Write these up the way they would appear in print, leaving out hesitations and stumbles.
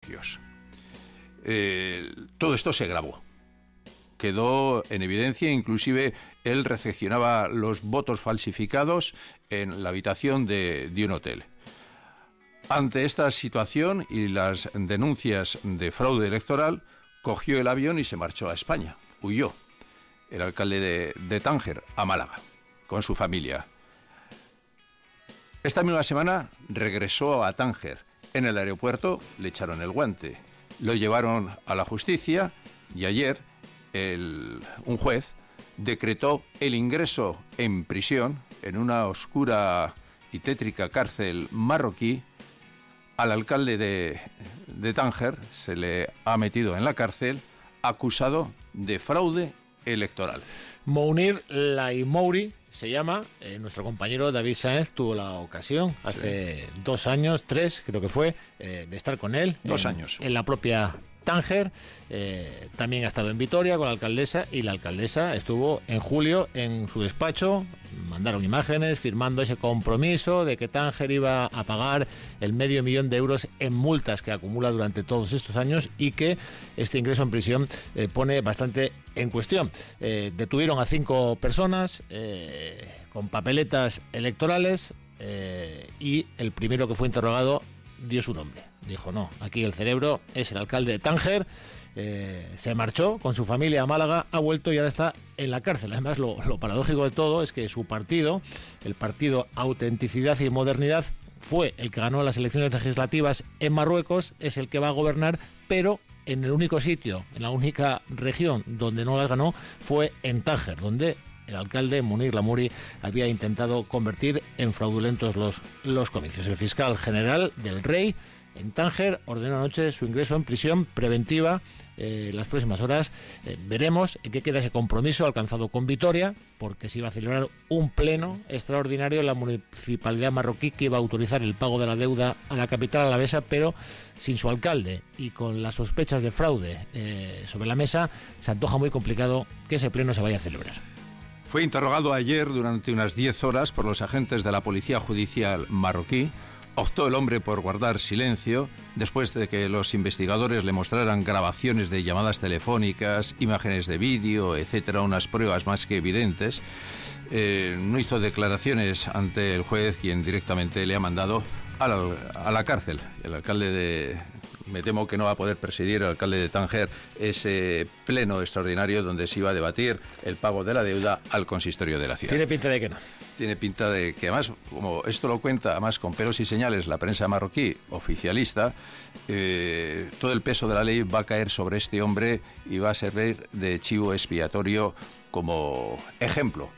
negocios. Todo esto se grabó. Quedó en evidencia, inclusive él recepcionaba los votos falsificados en la habitación de un hotel. Ante esta situación y las denuncias de fraude electoral, cogió el avión y se marchó a España. Huyó el alcalde de Tánger a Málaga con su familia. Esta misma semana regresó a Tánger. En el aeropuerto le echaron el guante, lo llevaron a la justicia y ayer un juez decretó el ingreso en prisión en una oscura y tétrica cárcel marroquí. Al alcalde de Tánger se le ha metido en la cárcel acusado de fraude electoral. Mounir Laïmouri se llama. Nuestro compañero David Sáenz tuvo la ocasión hace 2 años, 3 creo que fue, de estar con él. 2 años. En la propia Tánger. También ha estado en Vitoria con la alcaldesa, y la alcaldesa estuvo en julio en su despacho. Mandaron imágenes firmando ese compromiso de que Tánger iba a pagar el $500,000 de euros en multas que acumula durante todos estos años, y que este ingreso en prisión pone bastante en cuestión. Detuvieron a 5 personas con papeletas electorales, y el primero que fue interrogado dio su nombre. Dijo: no, aquí el cerebro es el alcalde de Tánger. Se marchó con su familia a Málaga, ha vuelto y ahora está en la cárcel. Además, lo paradójico de todo es que su partido, el partido Autenticidad y Modernidad, fue el que ganó las elecciones legislativas en Marruecos, es el que va a gobernar, pero en el único sitio, en la única región donde no las ganó fue en Tánger, donde el alcalde Mounir Laïmouri había intentado convertir en fraudulentos los comicios. El fiscal general del Rey en Tánger ordenó anoche su ingreso en prisión preventiva. Las próximas horas veremos en qué queda ese compromiso alcanzado con Vitoria, porque se iba a celebrar un pleno extraordinario en la municipalidad marroquí que iba a autorizar el pago de la deuda a la capital alavesa, pero sin su alcalde y con las sospechas de fraude sobre la mesa, se antoja muy complicado que ese pleno se vaya a celebrar. Fue interrogado ayer durante unas 10 horas por los agentes de la Policía Judicial marroquí. Optó el hombre por guardar silencio después de que los investigadores le mostraran grabaciones de llamadas telefónicas, imágenes de vídeo, etcétera, unas pruebas más que evidentes. No hizo declaraciones ante el juez, quien directamente le ha mandado a la cárcel. El alcalde me temo que no va a poder presidir, el alcalde de Tánger, ese pleno extraordinario donde se iba a debatir el pago de la deuda al consistorio de la ciudad. Tiene pinta de que no. Tiene pinta de que, además, como esto lo cuenta, además con pelos y señales, la prensa marroquí oficialista, todo el peso de la ley va a caer sobre este hombre y va a servir de chivo expiatorio como ejemplo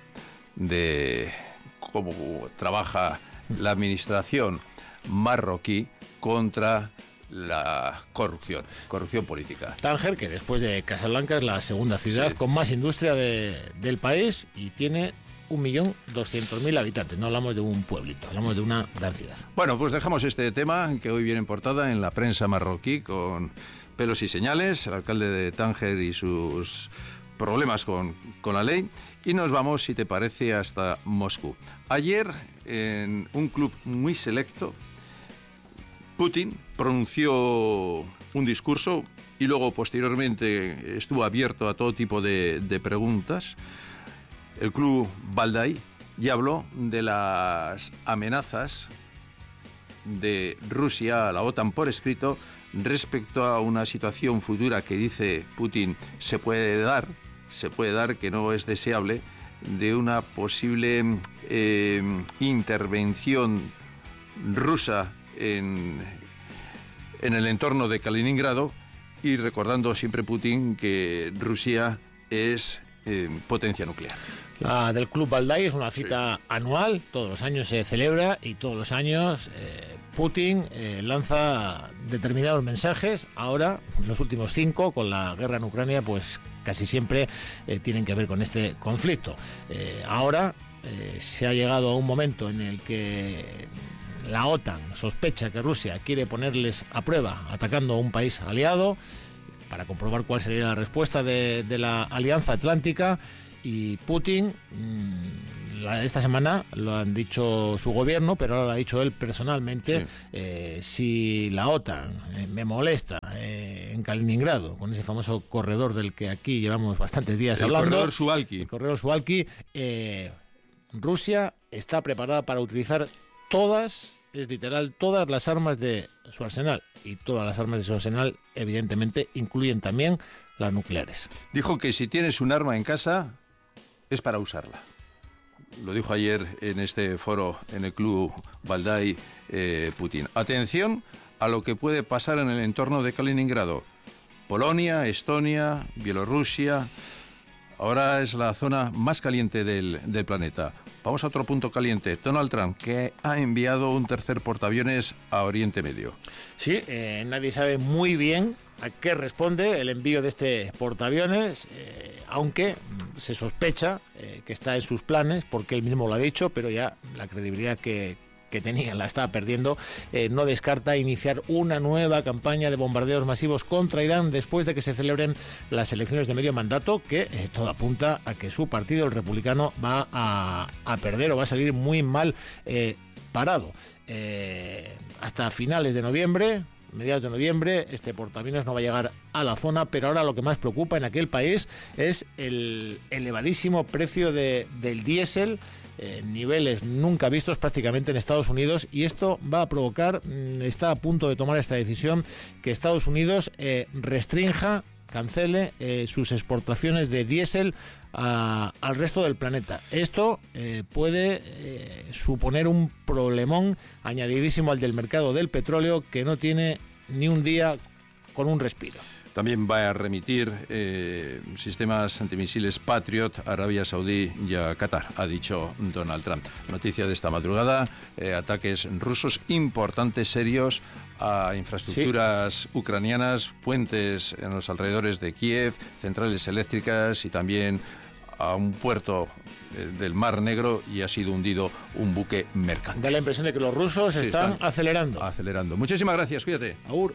de cómo trabaja la administración marroquí contra la corrupción política. Tánger, que después de Casablanca es la segunda ciudad con más industria del país y tiene 1.200.000 habitantes. No hablamos de un pueblito, hablamos de una gran ciudad. Bueno, pues dejamos este tema que hoy viene en portada en la prensa marroquí con pelos y señales, el alcalde de Tánger y sus problemas con la ley, y nos vamos, si te parece, hasta Moscú. Ayer, en un club muy selecto, Putin pronunció un discurso y luego posteriormente estuvo abierto a todo tipo de preguntas. El club Valdai ya habló de las amenazas de Rusia a la OTAN por escrito respecto a una situación futura que dice Putin se puede dar, que no es deseable, de una posible intervención rusa en el entorno de Kaliningrado, y recordando siempre Putin que Rusia es potencia nuclear. La del Club Valdai es una cita anual, todos los años se celebra y todos los años Putin lanza determinados mensajes. Ahora, los últimos 5, con la guerra en Ucrania, pues casi siempre tienen que ver con este conflicto. Ahora se ha llegado a un momento en el que la OTAN sospecha que Rusia quiere ponerles a prueba atacando a un país aliado para comprobar cuál sería la respuesta de la Alianza Atlántica, y Putin esta semana lo han dicho su gobierno, pero ahora lo ha dicho él personalmente. Si la OTAN me molesta en Kaliningrado, con ese famoso corredor del que aquí llevamos bastantes días hablando, el corredor Suwalki, Rusia está preparada para utilizar todas las armas de su arsenal, y todas las armas de su arsenal evidentemente incluyen también las nucleares. Dijo que si tienes un arma en casa es para usarla. Lo dijo ayer en este foro en el Club Valdai Putin. Atención a lo que puede pasar en el entorno de Kaliningrado. Polonia, Estonia, Bielorrusia. Ahora es la zona más caliente del planeta. Vamos a otro punto caliente. Donald Trump, que ha enviado un tercer portaaviones a Oriente Medio. Sí, nadie sabe muy bien a qué responde el envío de este portaaviones, aunque se sospecha que está en sus planes, porque él mismo lo ha dicho, pero ya la credibilidad que tenía la estaba perdiendo. No descarta iniciar una nueva campaña de bombardeos masivos contra Irán después de que se celebren las elecciones de medio mandato, que todo apunta a que su partido, el republicano, va a perder o va a salir muy mal parado. Hasta finales de noviembre, mediados de noviembre, este portaaviones no va a llegar a la zona, pero ahora lo que más preocupa en aquel país es el elevadísimo precio del diésel, niveles nunca vistos prácticamente en Estados Unidos, y esto va a provocar, está a punto de tomar esta decisión, que Estados Unidos cancele sus exportaciones de diésel al resto del planeta. Esto puede suponer un problemón añadidísimo al del mercado del petróleo, que no tiene ni un día con un respiro. También va a remitir sistemas antimisiles Patriot a Arabia Saudí y a Qatar, ha dicho Donald Trump. Noticia de esta madrugada, ataques rusos importantes, serios, a infraestructuras ucranianas, puentes en los alrededores de Kiev, centrales eléctricas y también a un puerto del Mar Negro, y ha sido hundido un buque mercante. Da la impresión de que los rusos están acelerando. Muchísimas gracias, cuídate. Agur.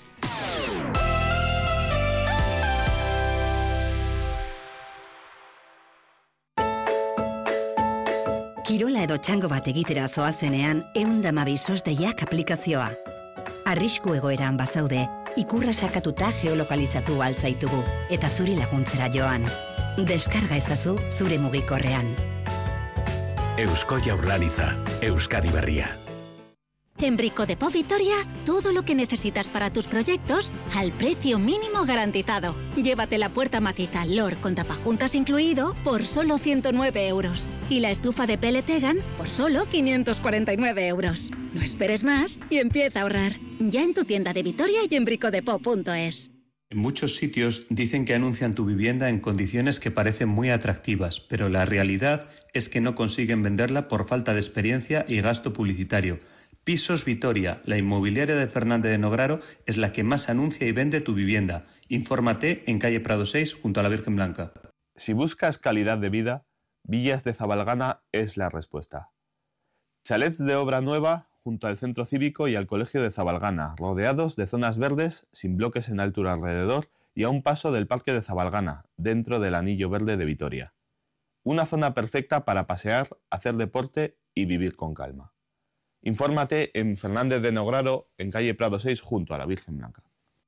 Kirola edo txango bat egitera zoazenean, 112 SOS-deiak aplikazioa. Arrisku egoeran bazaude, ikurra sakatuta geolokalizatu altzaitugu, eta zuri laguntzera joan. Deskarga ezazu zure mugikorrean. Eusko Jaurlaritza, Euskadi Berria. En Brico Depot Vitoria, todo lo que necesitas para tus proyectos al precio mínimo garantizado. Llévate la puerta maciza LOR con tapajuntas incluido por solo 109 euros. Y la estufa de pellet Egan por solo 549 euros. No esperes más y empieza a ahorrar. Ya en tu tienda de Vitoria y en bricodepot.es. En muchos sitios dicen que anuncian tu vivienda en condiciones que parecen muy atractivas, pero la realidad es que no consiguen venderla por falta de experiencia y gasto publicitario. Pisos Vitoria, la inmobiliaria de Fernández de Nograro, es la que más anuncia y vende tu vivienda. Infórmate en calle Prado 6, junto a la Virgen Blanca. Si buscas calidad de vida, Villas de Zabalgana es la respuesta. Chalets de obra nueva junto al centro cívico y al colegio de Zabalgana, rodeados de zonas verdes sin bloques en altura alrededor y a un paso del parque de Zabalgana, dentro del anillo verde de Vitoria. Una zona perfecta para pasear, hacer deporte y vivir con calma. Infórmate en Fernández de Nograro, en calle Prado 6, junto a la Virgen Blanca.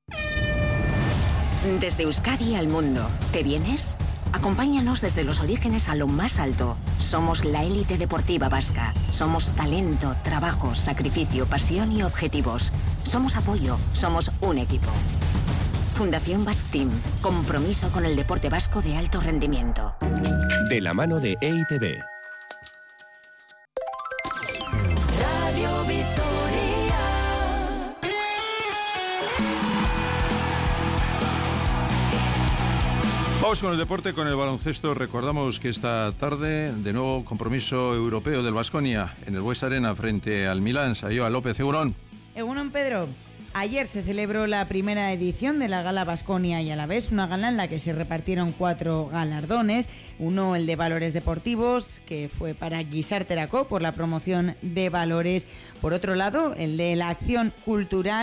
Desde Euskadi al mundo, ¿te vienes? Acompáñanos desde los orígenes a lo más alto. Somos la élite deportiva vasca. Somos talento, trabajo, sacrificio, pasión y objetivos. Somos apoyo, somos un equipo. Fundación Basque Team. Compromiso con el deporte vasco de alto rendimiento. De la mano de EITB. Radio Vitoria. Vamos con el deporte, con el baloncesto. Recordamos que esta tarde, de nuevo, compromiso europeo del Baskonia en el Buesa Arena frente al Milán. Sayoa López, Egunon. Egunon, Pedro. Ayer se celebró la primera edición de la Gala Baskonia y Alavés, una gala en la que se repartieron 4 galardones. Uno, el de Valores Deportivos, que fue para Guisar Teracó por la promoción de valores. Por otro lado, el de la Acción Cultural,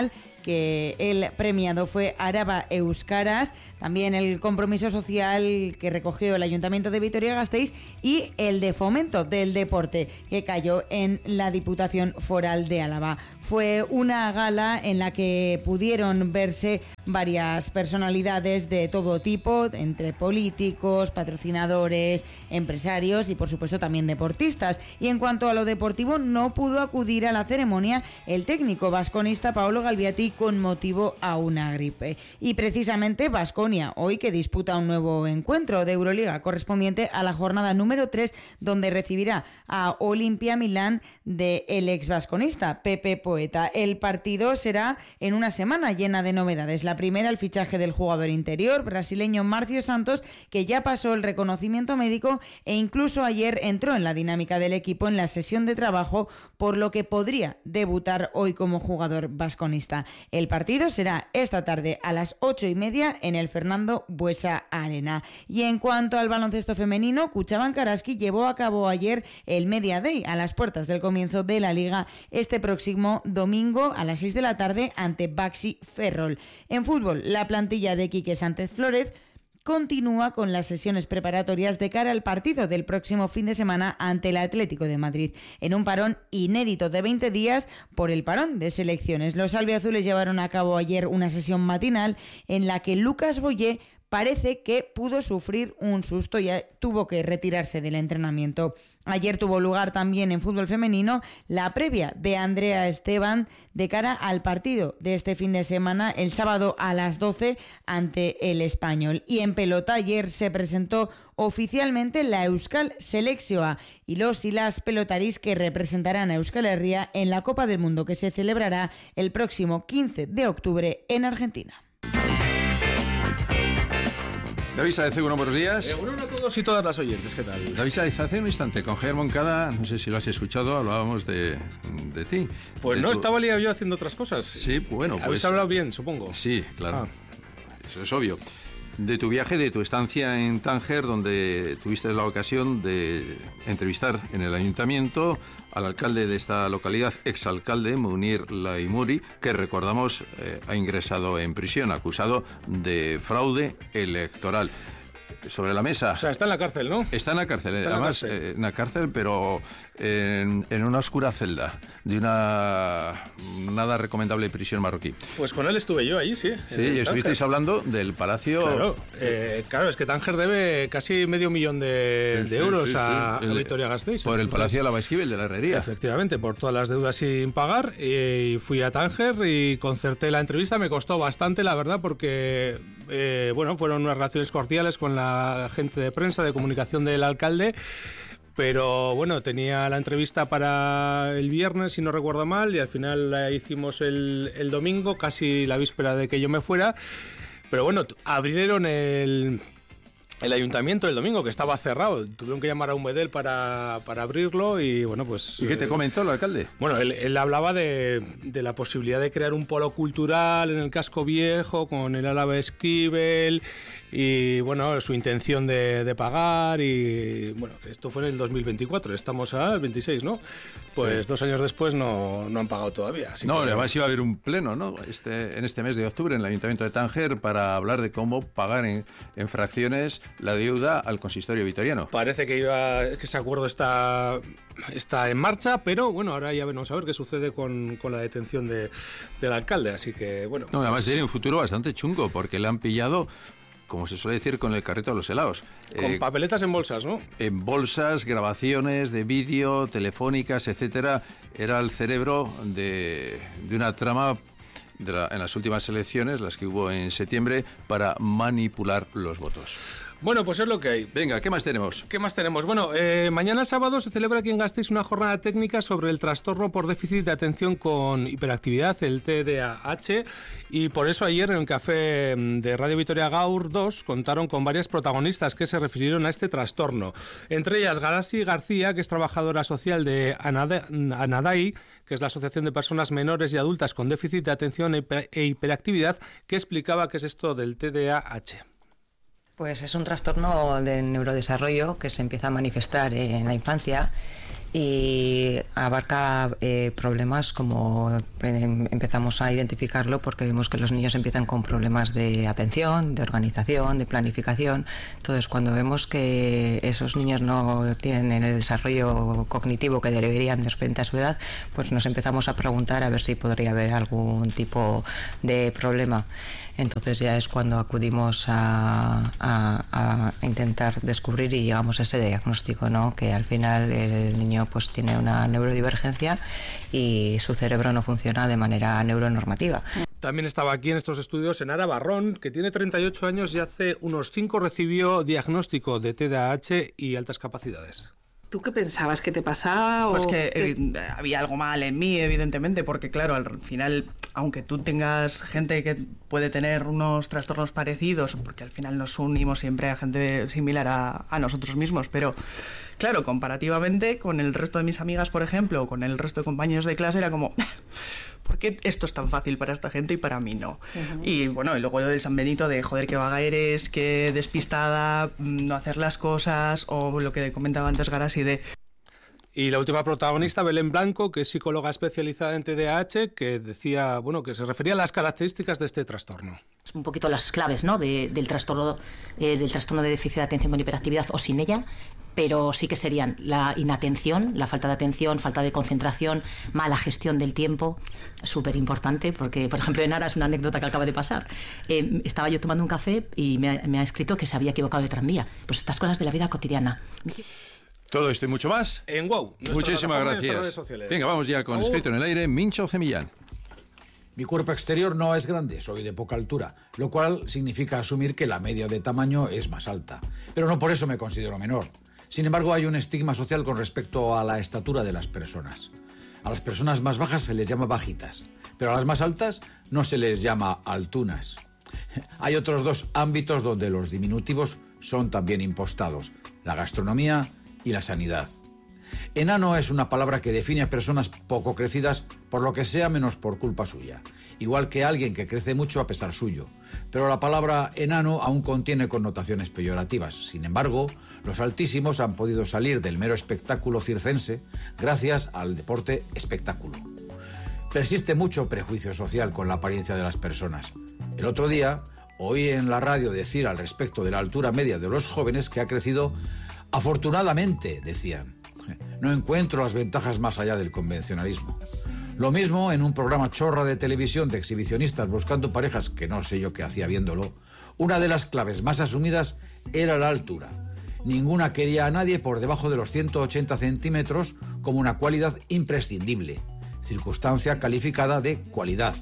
que el premiado fue Araba Euskaras, también el compromiso social que recogió el Ayuntamiento de Vitoria-Gasteiz y el de fomento del deporte que cayó en la Diputación Foral de Álava. Fue una gala en la que pudieron verse varias personalidades de todo tipo, entre políticos, patrocinadores, empresarios y por supuesto también deportistas. Y en cuanto a lo deportivo, no pudo acudir a la ceremonia el técnico vasconista Paolo Galbiati con motivo a una gripe. Y precisamente Baskonia, hoy que disputa un nuevo encuentro de Euroliga correspondiente a la jornada número 3, donde recibirá a Olimpia Milán del ex vasconista Pepe Poeta. El partido será en una semana llena de novedades. La primera, el fichaje del jugador interior brasileño Márcio Santos, que ya pasó el reconocimiento médico e incluso ayer entró en la dinámica del equipo en la sesión de trabajo, por lo que podría debutar hoy como jugador vasconista. El partido será esta tarde a las 8:30 en el Fernando Buesa Arena. Y en cuanto al baloncesto femenino, Cuchabank Araski llevó a cabo ayer el Media Day a las puertas del comienzo de la liga este próximo domingo a las 6 de la tarde ante Baxi Ferrol. En fútbol, la plantilla de Quique Sánchez Flórez continúa con las sesiones preparatorias de cara al partido del próximo fin de semana ante el Atlético de Madrid, en un parón inédito de 20 días por el parón de selecciones. Los albiazules llevaron a cabo ayer una sesión matinal en la que Lucas Boyé parece que pudo sufrir un susto y tuvo que retirarse del entrenamiento. Ayer tuvo lugar también en fútbol femenino la previa de Andrea Esteban de cara al partido de este fin de semana, el sábado a las 12 ante el Español. Y en pelota ayer se presentó oficialmente la Euskal Selekzioa y los y las pelotaris que representarán a Euskal Herria en la Copa del Mundo que se celebrará el próximo 15 de octubre en Argentina. David Sáez, buenos días. Buenos a todos y todas las oyentes, ¿qué tal? David Sáez, hace un instante con Javier Moncada, no sé si lo has escuchado, hablábamos de ti. Pues no, estaba liado yo haciendo otras cosas. Sí, bueno, pues... ¿Habéis hablado bien, supongo? Sí, claro. Eso es obvio. De tu viaje, de tu estancia en Tánger, donde tuviste la ocasión de entrevistar en el ayuntamiento al alcalde de esta localidad, exalcalde Munir Laimuri, que recordamos ha ingresado en prisión, acusado de fraude electoral. Sobre la mesa. O sea, está en la cárcel, ¿no? Está en la cárcel, además en la cárcel, pero en una oscura celda de una nada recomendable prisión marroquí. Pues con él estuve yo allí, sí. Sí, y estuvisteis hablando del palacio... Claro, claro, es que Tánger debe casi $500,000 de euros a Vitoria-Gasteiz. Por el palacio de la Baesquivel, de la herrería. Efectivamente, por todas las deudas sin pagar. Y fui a Tánger y concerté la entrevista. Me costó bastante, la verdad, porque fueron unas relaciones cordiales con la gente de prensa, de comunicación del alcalde. Pero bueno, tenía la entrevista para el viernes, si no recuerdo mal, y al final la hicimos el domingo, casi la víspera de que yo me fuera. Pero bueno, abrieron el ayuntamiento el domingo, que estaba cerrado. Tuvieron que llamar a Umedel para abrirlo y bueno, pues... ¿Y qué te comentó el alcalde? Bueno, él hablaba de la posibilidad de crear un polo cultural en el casco viejo con el ala Baesquivel y bueno, su intención de pagar y bueno, esto fue en el 2024, estamos al 26, ¿no? Pues sí. 2 años después no han pagado todavía. Así no, que... además iba a haber un pleno, ¿no? En este mes de octubre en el Ayuntamiento de Tánger para hablar de cómo pagar en fracciones la deuda al consistorio vitoriano. Parece que ese acuerdo está en marcha, pero bueno, ahora ya vamos a ver qué sucede con la detención del alcalde, así que bueno. No, además tiene un futuro bastante chungo porque le han pillado, como se suele decir, con el carrito de los helados. Con papeletas en bolsas, ¿no? En bolsas, grabaciones de vídeo, telefónicas, etcétera. Era el cerebro de una trama en las últimas elecciones, las que hubo en septiembre, para manipular los votos. Bueno, pues es lo que hay. Venga, ¿qué más tenemos? Bueno, mañana sábado se celebra aquí en Gasteiz una jornada técnica sobre el trastorno por déficit de atención con hiperactividad, el TDAH, y por eso ayer en el café de Radio Vitoria Gaur 2 contaron con varias protagonistas que se refirieron a este trastorno. Entre ellas Garasi García, que es trabajadora social de Anadai, que es la Asociación de Personas Menores y Adultas con Déficit de Atención e Hiperactividad, que explicaba qué es esto del TDAH. Pues es un trastorno del neurodesarrollo que se empieza a manifestar en la infancia y abarca problemas como empezamos a identificarlo porque vemos que los niños empiezan con problemas de atención, de organización, de planificación. Entonces, cuando vemos que esos niños no tienen el desarrollo cognitivo que deberían de frente a su edad, pues nos empezamos a preguntar a ver si podría haber algún tipo de problema. Entonces ya es cuando acudimos a intentar descubrir y llegamos a ese diagnóstico, ¿no? Que al final el niño pues tiene una neurodivergencia y su cerebro no funciona de manera neuronormativa. También estaba aquí en estos estudios Enara Barrón, que tiene 38 años y hace unos 5 recibió diagnóstico de TDAH y altas capacidades. ¿Tú qué pensabas que te pasaba? Pues o que había algo mal en mí, evidentemente, porque claro, al final, aunque tú tengas gente que puede tener unos trastornos parecidos, porque al final nos unimos siempre a gente similar a nosotros mismos, pero claro, comparativamente con el resto de mis amigas, por ejemplo, o con el resto de compañeros de clase, era como... ¿Por qué esto es tan fácil para esta gente y para mí no? Y bueno, y luego lo del San Benito de joder, qué vaga eres, qué despistada, no hacer las cosas, o lo que comentaba antes Garasi de... Y la última protagonista, Belén Blanco, que es psicóloga especializada en TDAH, que decía, bueno, que se refería a las características de este trastorno. Un poquito las claves, ¿no? del trastorno de déficit de atención con hiperactividad o sin ella, pero sí que serían la inatención, la falta de atención, falta de concentración, mala gestión del tiempo, súper importante, porque, por ejemplo, en Ara es una anécdota que acaba de pasar. Estaba yo tomando un café y me ha escrito que se había equivocado de tranvía. Pues estas cosas de la vida cotidiana. Todo esto y mucho más en WOW. Muchísimas gracias. Venga, vamos ya con Escrito en el Aire, Mincho Gemillán. Mi cuerpo exterior no es grande, soy de poca altura, lo cual significa asumir que la media de tamaño es más alta. Pero no por eso me considero menor. Sin embargo, hay un estigma social con respecto a la estatura de las personas. A las personas más bajas se les llama bajitas, pero a las más altas no se les llama altunas. Hay otros dos ámbitos donde los diminutivos son también impostados, la gastronomía y la sanidad. Enano es una palabra que define a personas poco crecidas por lo que sea menos por culpa suya, igual que alguien que crece mucho a pesar suyo. Pero la palabra enano aún contiene connotaciones peyorativas. Sin embargo, los altísimos han podido salir del mero espectáculo circense gracias al deporte espectáculo. Persiste mucho prejuicio social con la apariencia de las personas. El otro día oí en la radio decir al respecto de la altura media de los jóvenes que ha crecido afortunadamente, decían. No encuentro las ventajas más allá del convencionalismo. Lo mismo en un programa chorra de televisión de exhibicionistas buscando parejas, que no sé yo qué hacía viéndolo. Una de las claves más asumidas era la altura. Ninguna quería a nadie por debajo de los 180 centímetros como una cualidad imprescindible, circunstancia calificada de cualidad,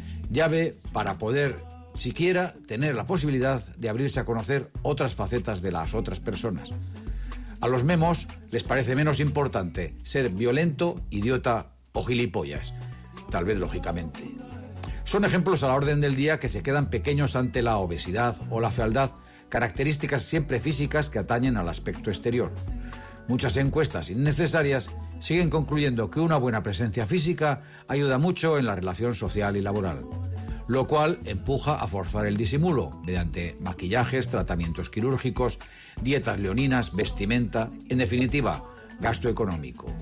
llave para poder siquiera tener la posibilidad de abrirse a conocer otras facetas de las otras personas. A los memos les parece menos importante ser violento, idiota o gilipollas, tal vez lógicamente. Son ejemplos a la orden del día que se quedan pequeños ante la obesidad o la fealdad, características siempre físicas que atañen al aspecto exterior. Muchas encuestas innecesarias siguen concluyendo que una buena presencia física ayuda mucho en la relación social y laboral, lo cual empuja a forzar el disimulo mediante maquillajes, tratamientos quirúrgicos, dietas leoninas, vestimenta, en definitiva, gasto económico.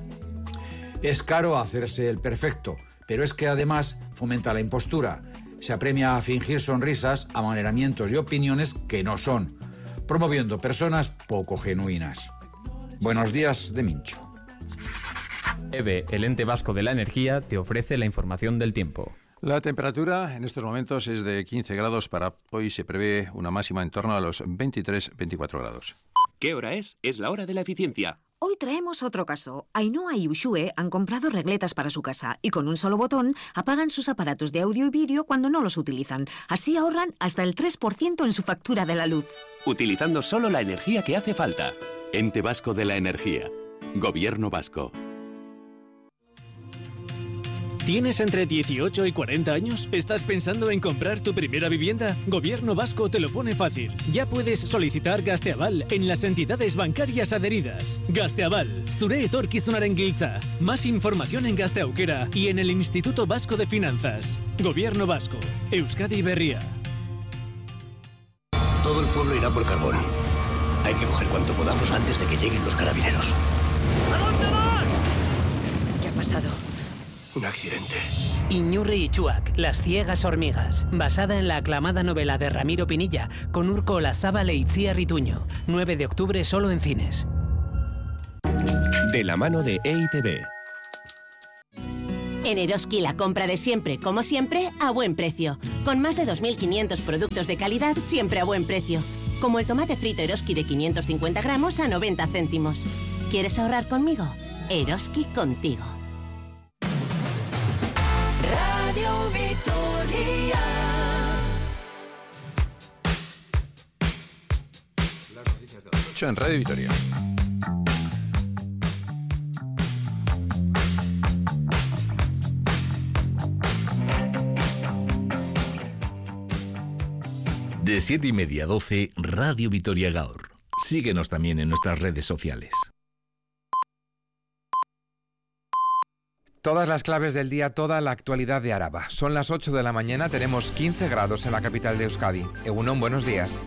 Es caro hacerse el perfecto, pero es que además fomenta la impostura. Se apremia a fingir sonrisas, amaneramientos y opiniones que no son, promoviendo personas poco genuinas. Buenos días de Mincho. EVE, el ente vasco de la energía, te ofrece la información del tiempo. La temperatura en estos momentos es de 15 grados. Para hoy se prevé una máxima en torno a los 23-24 grados. ¿Qué hora es? Es la hora de la eficiencia. Hoy traemos otro caso. Ainhoa y Ushue han comprado regletas para su casa y con un solo botón apagan sus aparatos de audio y vídeo cuando no los utilizan. Así ahorran hasta el 3% en su factura de la luz. Utilizando solo la energía que hace falta. Ente Vasco de la Energía. Gobierno Vasco. ¿Tienes entre 18 y 40 años? ¿Estás pensando en comprar tu primera vivienda? Gobierno Vasco te lo pone fácil. Ya puedes solicitar Gazteaval en las entidades bancarias adheridas. Gazteaval, zure etorkizunaren giltza. Más información en Gazte Aukera y en el Instituto Vasco de Finanzas. Gobierno Vasco, Euskadi Berria. Todo el pueblo irá por carbón. Hay que coger cuanto podamos antes de que lleguen los carabineros. ¿A dónde vas? ¿Qué ha pasado? Un accidente. Iñurri y Chuac, Las ciegas hormigas, basada en la aclamada novela de Ramiro Pinilla, con Urko Olazábal e Itziar Rituño. 9 de octubre solo en cines. De la mano de EITB. En Eroski la compra de siempre, como siempre, a buen precio. Con más de 2.500 productos de calidad, siempre a buen precio. Como el tomate frito Eroski de 550 gramos a 90 céntimos. ¿Quieres ahorrar conmigo? Eroski contigo. Radio Vitoria. Las noticias de las 8 en Radio Vitoria. De 7:30 a 12, Radio Vitoria Gaur. Síguenos también en nuestras redes sociales. Todas las claves del día, toda la actualidad de Araba. Son las 8 de la mañana, tenemos 15 grados en la capital de Euskadi. Egunon, buenos días.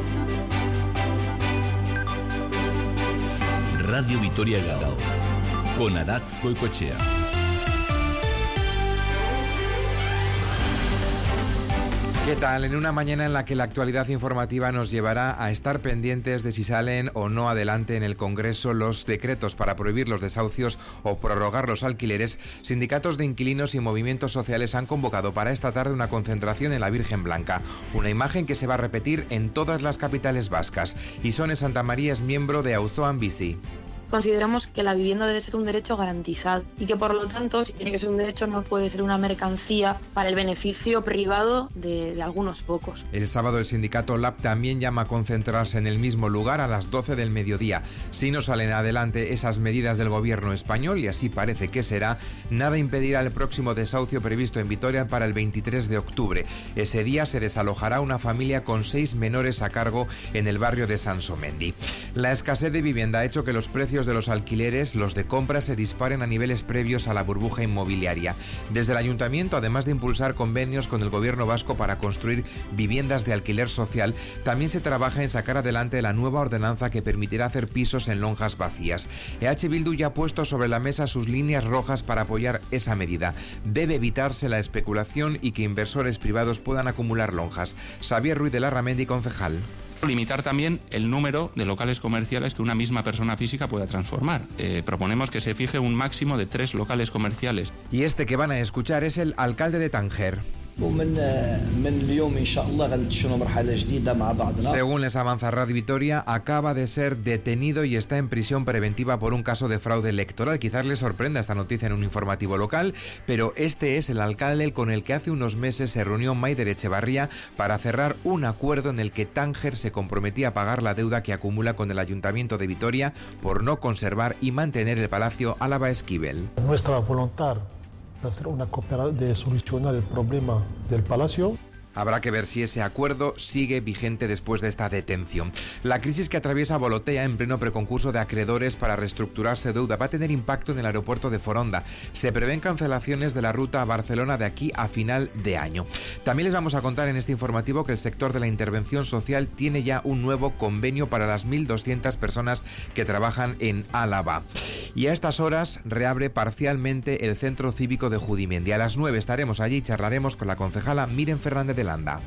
Radio Vitoria Gaur. Con Aratz Goicoechea. ¿Qué tal? En una mañana en la que la actualidad informativa nos llevará a estar pendientes de si salen o no adelante en el Congreso los decretos para prohibir los desahucios o prorrogar los alquileres, sindicatos de inquilinos y movimientos sociales han convocado para esta tarde una concentración en la Virgen Blanca, una imagen que se va a repetir en todas las capitales vascas. Isone Santamaría es miembro de Auzoan Bizi. Consideramos que la vivienda debe ser un derecho garantizado y que por lo tanto, si tiene que ser un derecho, no puede ser una mercancía para el beneficio privado de algunos pocos. El sábado el sindicato LAB también llama a concentrarse en el mismo lugar a las 12 del mediodía. Si no salen adelante esas medidas del gobierno español, y así parece que será, nada impedirá el próximo desahucio previsto en Vitoria para el 23 de octubre. Ese día se desalojará una familia con 6 menores a cargo en el barrio de Sansomendi. La escasez de vivienda ha hecho que los precios de los alquileres, los de compra, se disparen a niveles previos a la burbuja inmobiliaria. Desde el ayuntamiento, además de impulsar convenios con el gobierno vasco para construir viviendas de alquiler social, también se trabaja en sacar adelante la nueva ordenanza que permitirá hacer pisos en lonjas vacías. EH Bildu ya ha puesto sobre la mesa sus líneas rojas para apoyar esa medida. Debe evitarse la especulación y que inversores privados puedan acumular lonjas. Xavier Ruiz de Larramendi, concejal. Limitar también el número de locales comerciales que una misma persona física pueda transformar. Proponemos que se fije un máximo de 3 locales comerciales. Y este que van a escuchar es el alcalde de Tánger. Según les avanza Radio Vitoria, acaba de ser detenido y está en prisión preventiva por un caso de fraude electoral. Quizás les sorprenda esta noticia en un informativo local, pero este es el alcalde con el que hace unos meses se reunió Maider Echevarría para cerrar un acuerdo en el que Tánger se comprometía a pagar la deuda que acumula con el Ayuntamiento de Vitoria por no conservar y mantener el Palacio Álava Esquivel. Nuestra voluntad de solucionar el problema del Palacio. Habrá que ver si ese acuerdo sigue vigente después de esta detención. La crisis que atraviesa Volotea en pleno preconcurso de acreedores para reestructurarse deuda va a tener impacto en el aeropuerto de Foronda. Se prevén cancelaciones de la ruta a Barcelona de aquí a final de año. También les vamos a contar en este informativo que el sector de la intervención social tiene ya un nuevo convenio para las 1.200 personas que trabajan en Álava. Y a estas horas reabre parcialmente el Centro Cívico de Judimendi. A las 9 estaremos allí y charlaremos con la concejala Miren Fernández de Landa.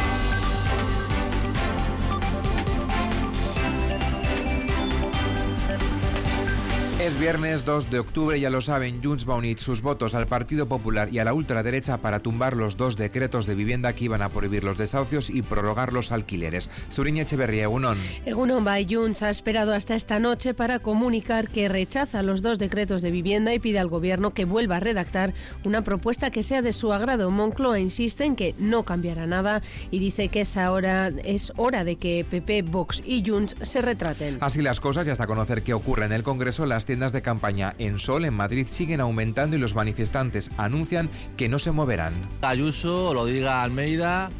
Es viernes 2 de octubre, ya lo saben, Junts va a unir sus votos al Partido Popular y a la ultraderecha para tumbar los 2 decretos de vivienda que iban a prohibir los desahucios y prorrogar los alquileres. Zuriña Echeverría, Egunon. Egunon Bai, Junts ha esperado hasta esta noche para comunicar que rechaza los 2 decretos de vivienda y pide al Gobierno que vuelva a redactar una propuesta que sea de su agrado. Moncloa insiste en que no cambiará nada y dice que es hora de que PP, Vox y Junts se retraten. Así las cosas, y hasta conocer qué ocurre en el Congreso, las tiendas de campaña en Sol, en Madrid, siguen aumentando y los manifestantes anuncian que no se moverán. Ayuso, lo diga Almeida,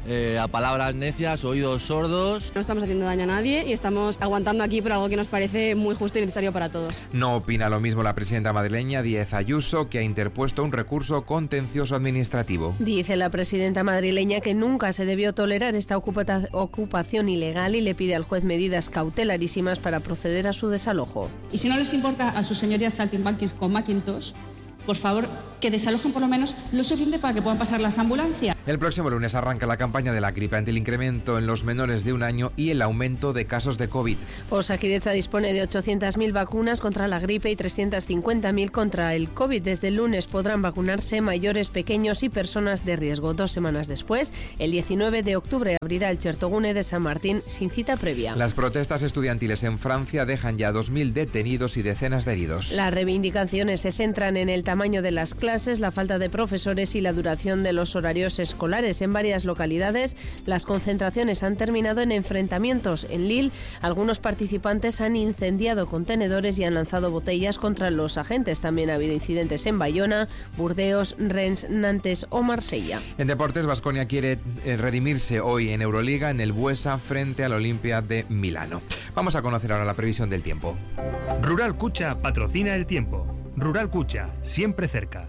a palabras necias, oídos sordos. No estamos haciendo daño a nadie y estamos aguantando aquí por algo que nos parece muy justo y necesario para todos. No opina lo mismo la presidenta madrileña Díaz Ayuso, que ha interpuesto un recurso contencioso administrativo. Dice la presidenta madrileña que nunca se debió tolerar esta ocupación ilegal y le pide al juez medidas cautelarísimas para proceder a su desalojo. Y si no les importa a sus señorías saltimbanquis con Macintosh, por favor, que desalojen por lo menos lo suficiente para que puedan pasar las ambulancias. El próximo lunes arranca la campaña de la gripe ante el incremento en los menores de 1 año y el aumento de casos de COVID. Osakidetza dispone de 800.000 vacunas contra la gripe y 350.000 contra el COVID. Desde el lunes podrán vacunarse mayores, pequeños y personas de riesgo. 2 semanas después, el 19 de octubre, abrirá el Chertogune de San Martín sin cita previa. Las protestas estudiantiles en Francia dejan ya 2.000 detenidos y decenas de heridos. Las reivindicaciones se centran en el tamaño de las clases, la falta de profesores y la duración de los horarios escolares. En varias localidades, las concentraciones han terminado en enfrentamientos. En Lille, algunos participantes han incendiado contenedores y han lanzado botellas contra los agentes. También ha habido incidentes en Bayona, Burdeos, Rennes, Nantes o Marsella. En deportes, Baskonia quiere redimirse hoy en Euroliga en el Buesa frente al Olimpia de Milano. Vamos a conocer ahora la previsión del tiempo. Rural Cucha patrocina el tiempo. Rural Cucha, siempre cerca.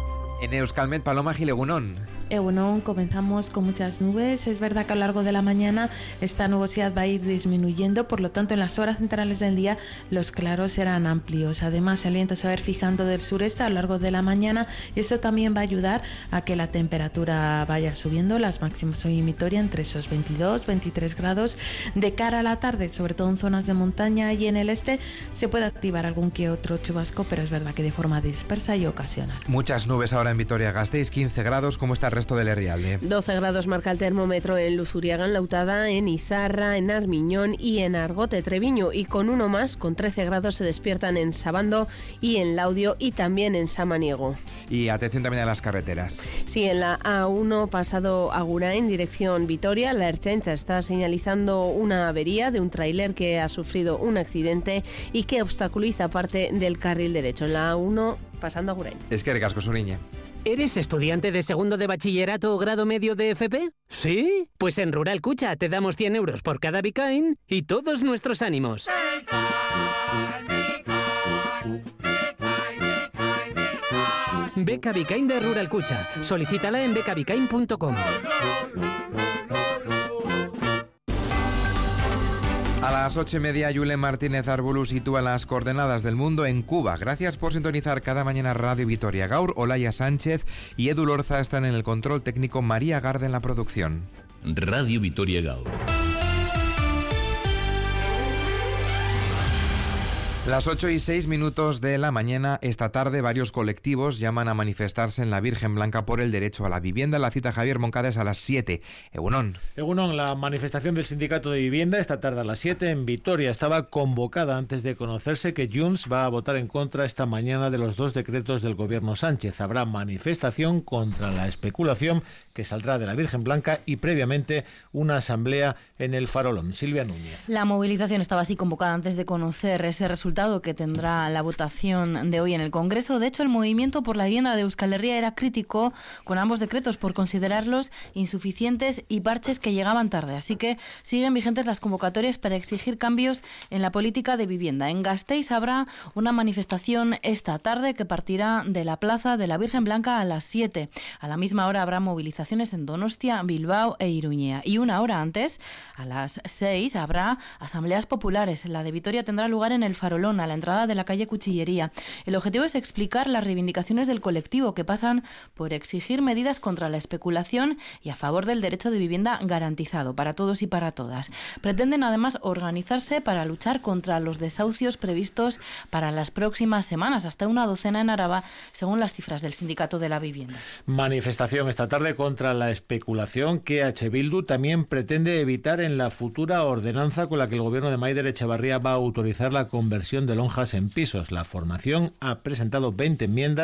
En Euskalmet, Paloma Gilegunón. Egunon, comenzamos con muchas nubes. Es verdad que a lo largo de la mañana esta nubosidad va a ir disminuyendo, por lo tanto en las horas centrales del día los claros serán amplios. Además el viento se va a ir fijando del sureste a lo largo de la mañana y esto también va a ayudar a que la temperatura vaya subiendo. Las máximas hoy en Vitoria entre esos 22-23 grados. De cara a la tarde, sobre todo en zonas de montaña y en el este, se puede activar algún que otro chubasco, pero es verdad que de forma dispersa y ocasional. Muchas nubes ahora en Vitoria-Gasteiz, 15 grados. ¿Cómo está el resto del Herrialde? 12 grados marca el termómetro en Luzuriaga, en Lautada, en Izarra, en Armiñón y en Argote, Treviño, y con uno más, con 13 grados, se despiertan en Sabando y en Laudio y también en Samaniego. Y atención también a las carreteras. Sí, en la A1 pasado Agurain, dirección Vitoria, la Ertzaintza está señalizando una avería de un tráiler que ha sufrido un accidente y que obstaculiza parte del carril derecho. En la A1 pasando Agurain. Eskerrik asko, Suriñe. ¿Eres estudiante de segundo de bachillerato o grado medio de FP? ¿Sí? Pues en Rural Cucha te damos 100 euros por cada Bicain y todos nuestros ánimos. Beca Bicain de Rural Cucha. Solicítala en becabicain.com. A las 8:30, Julen Martínez Arbulu sitúa las coordenadas del mundo en Cuba. Gracias por sintonizar cada mañana Radio Vitoria Gaur. Olaya Sánchez y Edu Lorza están en el control técnico, María Garde en la producción. Radio Vitoria Gaur. Las 8:06 de la mañana, esta tarde varios colectivos llaman a manifestarse en la Virgen Blanca por el derecho a la vivienda. La cita, Javier Moncada, es a las 7. Egunon, la manifestación del Sindicato de Vivienda esta tarde a las 7 en Vitoria estaba convocada antes de conocerse que Junts va a votar en contra esta mañana de los 2 decretos del gobierno Sánchez. Habrá manifestación contra la especulación que saldrá de la Virgen Blanca y previamente una asamblea en el Farolón. Silvia Núñez. La movilización estaba así convocada antes de conocer ese resultado que tendrá la votación de hoy en el Congreso. De hecho, el movimiento por la vivienda de Euskal Herria era crítico con ambos decretos por considerarlos insuficientes y parches que llegaban tarde. Así que siguen vigentes las convocatorias para exigir cambios en la política de vivienda. En Gasteiz habrá una manifestación esta tarde que partirá de la Plaza de la Virgen Blanca a las 7. A la misma hora habrá movilizaciones en Donostia, Bilbao e Iruñea. Y una hora antes, a las 6, habrá asambleas populares. La de Vitoria tendrá lugar en el Farolón, a la entrada de la calle Cuchillería. El objetivo es explicar las reivindicaciones del colectivo que pasan por exigir medidas contra la especulación y a favor del derecho de vivienda garantizado para todos y para todas. Pretenden además organizarse para luchar contra los desahucios previstos para las próximas semanas, hasta una docena en Araba, según las cifras del Sindicato de la Vivienda. Manifestación esta tarde contra la especulación que H. Bildu también pretende evitar en la futura ordenanza con la que el gobierno de Maider Echevarría va a autorizar la conversión de lonjas en pisos. La formación ha presentado 20 enmiendas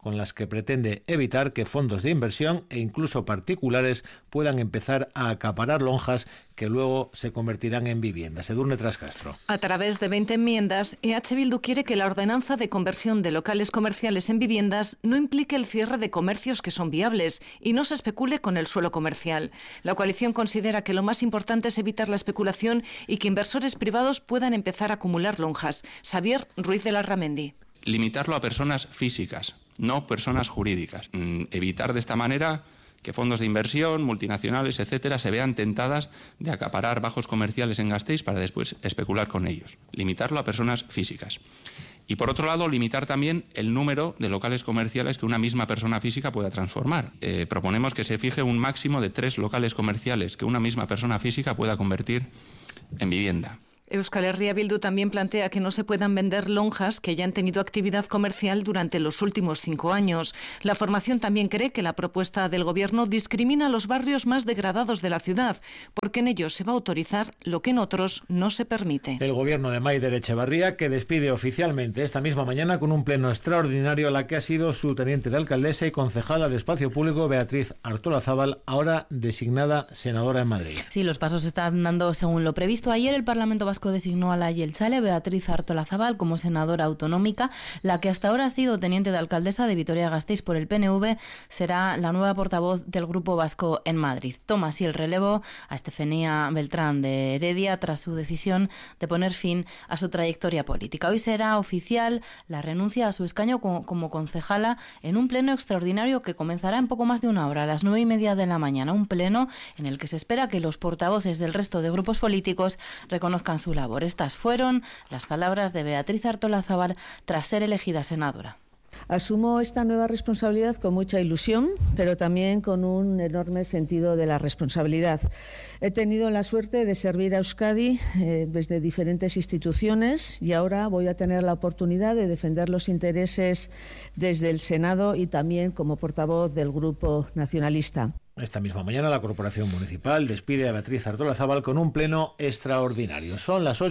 con las que pretende evitar que fondos de inversión e incluso particulares puedan empezar a acaparar lonjas que luego se convertirán en viviendas. Edurne Trascastro. A través de 20 enmiendas, EH Bildu quiere que la ordenanza de conversión de locales comerciales en viviendas no implique el cierre de comercios que son viables y no se especule con el suelo comercial. La coalición considera que lo más importante es evitar la especulación y que inversores privados puedan empezar a acumular lonjas. Xavier Ruiz de Larramendi. Limitarlo a personas físicas, no personas jurídicas. Evitar de esta manera que fondos de inversión, multinacionales, etcétera, se vean tentadas de acaparar bajos comerciales en Gasteiz para después especular con ellos. Limitarlo a personas físicas. Y por otro lado, limitar también el número de locales comerciales que una misma persona física pueda transformar. Proponemos que se fije un máximo de 3 locales comerciales que una misma persona física pueda convertir en vivienda. Euskal Herria Bildu también plantea que no se puedan vender lonjas que hayan tenido actividad comercial durante los últimos 5 años. La formación también cree que la propuesta del Gobierno discrimina a los barrios más degradados de la ciudad, porque en ellos se va a autorizar lo que en otros no se permite. El Gobierno de Maider Echevarría, que despide oficialmente esta misma mañana con un pleno extraordinario a la que ha sido su teniente de alcaldesa y concejala de Espacio Público, Beatriz Artolazabal, ahora designada senadora en Madrid. Sí, los pasos están dando según lo previsto. Ayer el Parlamento Vasco designó a la Jeltzale Beatriz Artolazabal como senadora autonómica. La que hasta ahora ha sido teniente de alcaldesa de Vitoria-Gasteiz por el PNV será la nueva portavoz del Grupo Vasco en Madrid. Toma así el relevo a Estefanía Beltrán de Heredia tras su decisión de poner fin a su trayectoria política. Hoy será oficial la renuncia a su escaño como concejala en un pleno extraordinario que comenzará en poco más de una hora, a las 9:30 de la mañana. Un pleno en el que se espera que los portavoces del resto de grupos políticos reconozcan su labor. Estas fueron las palabras de Beatriz Artolazabal tras ser elegida senadora. Asumo esta nueva responsabilidad con mucha ilusión, pero también con un enorme sentido de la responsabilidad. He tenido la suerte de servir a Euskadi desde diferentes instituciones y ahora voy a tener la oportunidad de defender los intereses desde el Senado y también como portavoz del Grupo Nacionalista. Esta misma mañana la Corporación Municipal despide a Beatriz Artolazabal con un pleno extraordinario. Son las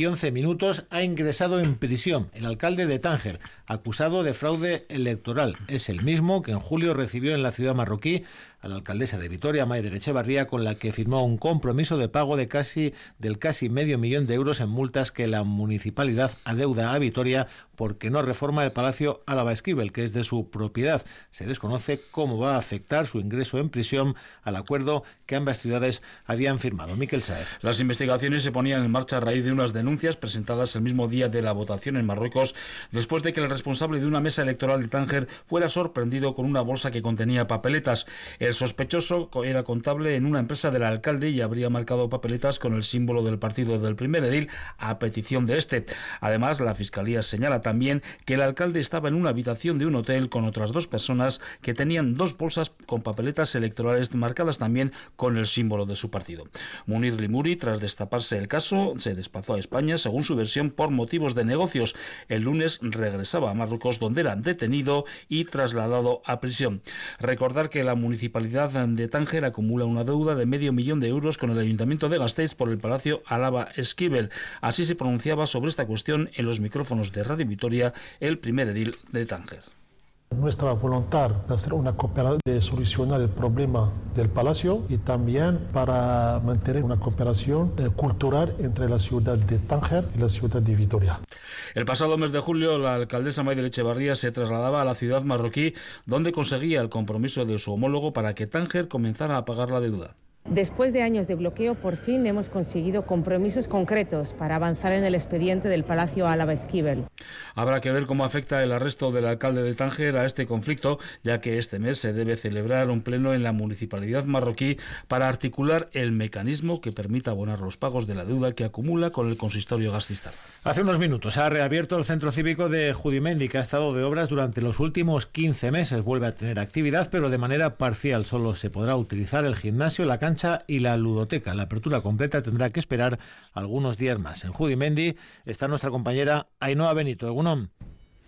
8:11. Ha ingresado en prisión el alcalde de Tánger, acusado de fraude electoral. Es el mismo que en julio recibió en la ciudad marroquí a la alcaldesa de Vitoria, Maider Echevarría, con la que firmó un compromiso de pago de casi medio millón de euros en multas que la municipalidad adeuda a Vitoria porque no reforma el Palacio Álava Esquivel, que es de su propiedad. Se desconoce cómo va a afectar su ingreso en prisión al acuerdo que ambas ciudades habían firmado. Miquel Saez. Las investigaciones se ponían en marcha a raíz de unas denuncias presentadas el mismo día de la votación en Marruecos, después de que el responsable de una mesa electoral de Tánger fuera sorprendido con una bolsa que contenía papeletas. El sospechoso era contable en una empresa del alcalde y habría marcado papeletas con el símbolo del partido del primer edil a petición de este. Además, la Fiscalía señala también que el alcalde estaba en una habitación de un hotel con otras 2 personas que tenían 2 bolsas con papeletas electorales marcadas también con el símbolo de su partido. Munir Limuri, tras destaparse el caso, se desplazó a España, según su versión, por motivos de negocios. El lunes regresaba a Marruecos, donde era detenido y trasladado a prisión. Recordar que la municipalidad de Tánger acumula una deuda de medio millón de euros con el Ayuntamiento de Gasteiz por el Palacio Álava Esquivel. Así se pronunciaba sobre esta cuestión en los micrófonos de Radio Vitoria el primer edil de Tánger. Nuestra voluntad de hacer una cooperación, de solucionar el problema del Palacio y también para mantener una cooperación cultural entre la ciudad de Tánger y la ciudad de Vitoria. El pasado mes de julio, la alcaldesa Maider Echevarría se trasladaba a la ciudad marroquí, donde conseguía el compromiso de su homólogo para que Tánger comenzara a pagar la deuda. Después de años de bloqueo, por fin hemos conseguido compromisos concretos para avanzar en el expediente del Palacio Álava Esquivel. Habrá que ver cómo afecta el arresto del alcalde de Tánger a este conflicto, ya que este mes se debe celebrar un pleno en la municipalidad marroquí para articular el mecanismo que permita abonar los pagos de la deuda que acumula con el consistorio gasteiztar. Hace unos minutos ha reabierto el centro cívico de Judimendi, que ha estado de obras durante los últimos 15 meses. Vuelve a tener actividad, pero de manera parcial. Solo se podrá utilizar el gimnasio, la cancha y la ludoteca. La apertura completa tendrá que esperar algunos días más. En Judimendi está nuestra compañera Ainhoa Benito. Egunon.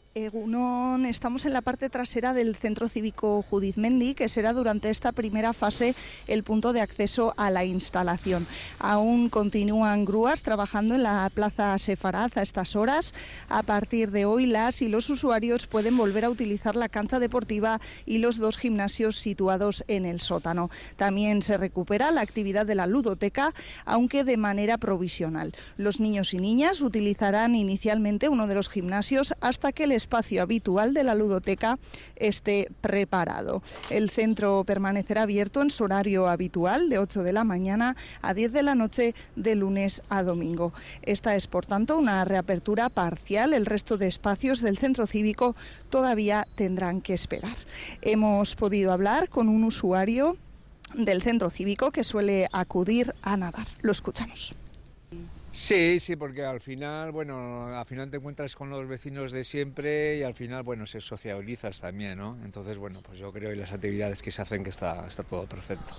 Egunon, estamos en la parte trasera del Centro Cívico Judizmendi, que será durante esta primera fase el punto de acceso a la instalación. Aún continúan grúas trabajando en la Plaza Sefaraz a estas horas. A partir de hoy, las y los usuarios pueden volver a utilizar la cancha deportiva y los 2 gimnasios situados en el sótano. También se recupera la actividad de la ludoteca, aunque de manera provisional. Los niños y niñas utilizarán inicialmente uno de los gimnasios hasta que el espacio habitual de la ludoteca esté preparado. El centro permanecerá abierto en su horario habitual de 8 de la mañana a 10 de la noche de lunes a domingo. Esta es, por tanto, una reapertura parcial. El resto de espacios del centro cívico todavía tendrán que esperar. Hemos podido hablar con un usuario del centro cívico que suele acudir a nadar. Lo escuchamos. Sí, porque al final te encuentras con los vecinos de siempre y al final, se sociabilizas también, ¿no? Entonces, pues yo creo que las actividades que se hacen que está todo perfecto.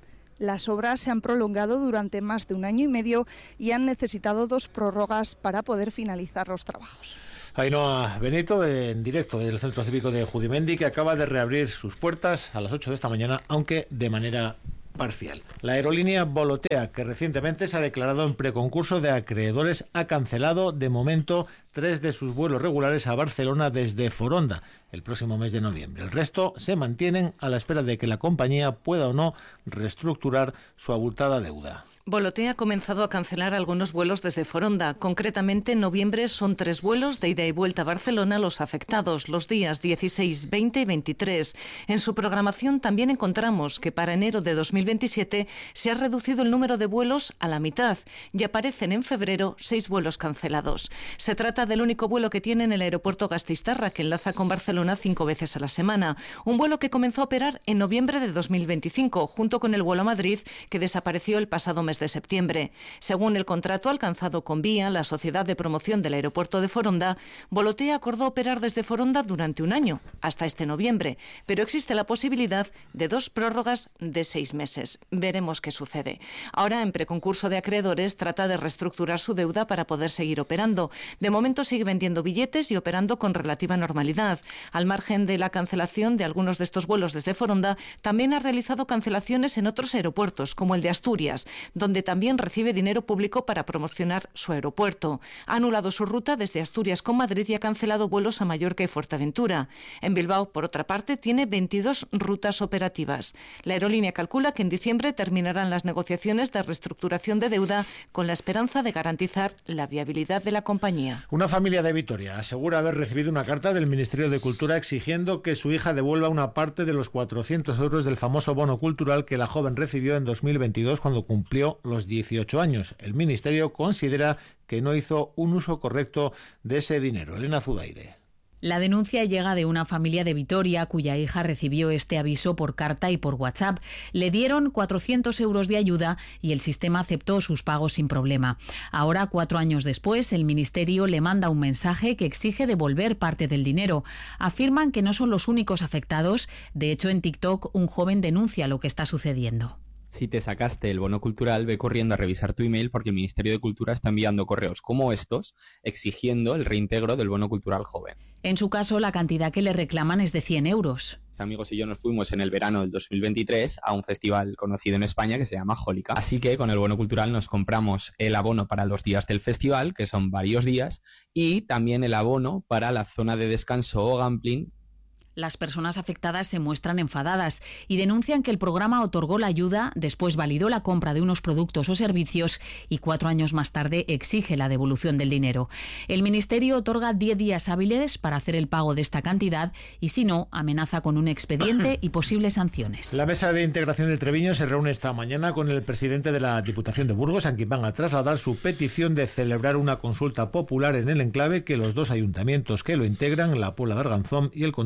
Las obras se han prolongado durante más de 1 año y medio y han necesitado 2 prórrogas para poder finalizar los trabajos. Ainhoa Benito, en directo del Centro Cívico de Judizmendi, que acaba de reabrir sus puertas a las 8 de esta mañana, aunque de manera parcial. La aerolínea Volotea, que recientemente se ha declarado en preconcurso de acreedores, ha cancelado de momento 3 de sus vuelos regulares a Barcelona desde Foronda el próximo mes de noviembre. El resto se mantienen a la espera de que la compañía pueda o no reestructurar su abultada deuda. Volotea ha comenzado a cancelar algunos vuelos desde Foronda. Concretamente, en noviembre son 3 vuelos de ida y vuelta a Barcelona los afectados, los días 16, 20 y 23. En su programación también encontramos que para enero de 2027 se ha reducido el número de vuelos a la mitad y aparecen en febrero 6 vuelos cancelados. Se trata del único vuelo que tiene en el aeropuerto Gasteiz-Tarra, que enlaza con Barcelona 5 veces a la semana. Un vuelo que comenzó a operar en noviembre de 2025, junto con el vuelo a Madrid, que desapareció el pasado mes de septiembre. Según el contrato alcanzado con Vía, la sociedad de promoción del aeropuerto de Foronda, Volotea acordó operar desde Foronda durante 1 año, hasta este noviembre, pero existe la posibilidad de 2 prórrogas de 6 meses. Veremos qué sucede. Ahora, en preconcurso de acreedores, trata de reestructurar su deuda para poder seguir operando. De momento sigue vendiendo billetes y operando con relativa normalidad. Al margen de la cancelación de algunos de estos vuelos desde Foronda, también ha realizado cancelaciones en otros aeropuertos, como el de Asturias, donde también recibe dinero público para promocionar su aeropuerto. Ha anulado su ruta desde Asturias con Madrid y ha cancelado vuelos a Mallorca y Fuerteventura. En Bilbao, por otra parte, tiene 22 rutas operativas. La aerolínea calcula que en diciembre terminarán las negociaciones de reestructuración de deuda con la esperanza de garantizar la viabilidad de la compañía. Una familia de Vitoria asegura haber recibido una carta del Ministerio de Cultura exigiendo que su hija devuelva una parte de los 400 euros del famoso bono cultural que la joven recibió en 2022 cuando cumplió los 18 años. El Ministerio considera que no hizo un uso correcto de ese dinero. Elena Zudaire. La denuncia llega de una familia de Vitoria cuya hija recibió este aviso por carta y por WhatsApp. Le dieron 400 euros de ayuda y el sistema aceptó sus pagos sin problema. Ahora, 4 años después, el Ministerio le manda un mensaje que exige devolver parte del dinero. Afirman que no son los únicos afectados. De hecho, en TikTok, un joven denuncia lo que está sucediendo. Si te sacaste el bono cultural, ve corriendo a revisar tu email porque el Ministerio de Cultura está enviando correos como estos exigiendo el reintegro del bono cultural joven. En su caso, la cantidad que le reclaman es de 100 euros. Mis amigos y yo nos fuimos en el verano del 2023 a un festival conocido en España que se llama Jólica. Así que con el bono cultural nos compramos el abono para los días del festival, que son varios días, y también el abono para la zona de descanso o gambling. Las personas afectadas se muestran enfadadas y denuncian que el programa otorgó la ayuda, después validó la compra de unos productos o servicios y 4 años más tarde exige la devolución del dinero. El Ministerio otorga 10 días hábiles para hacer el pago de esta cantidad y, si no, amenaza con un expediente y posibles sanciones. La Mesa de Integración de Treviño se reúne esta mañana con el presidente de la Diputación de Burgos, a quien van a trasladar su petición de celebrar una consulta popular en el enclave que los 2 ayuntamientos que lo integran, la Puebla de Arganzón y el Condado, van a